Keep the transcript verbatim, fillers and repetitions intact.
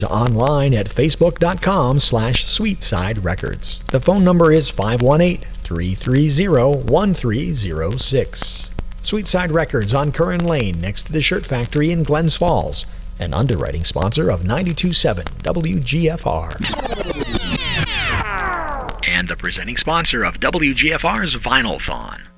Online at facebook.com slash Sweetside Records. The phone number is five one eight, three three zero, one three zero six. Sweetside Records on Curran Lane next to the Shirt Factory in Glens Falls, an underwriting sponsor of ninety-two point seven W G F R. And the presenting sponsor of W G F R's Vinyl-thon.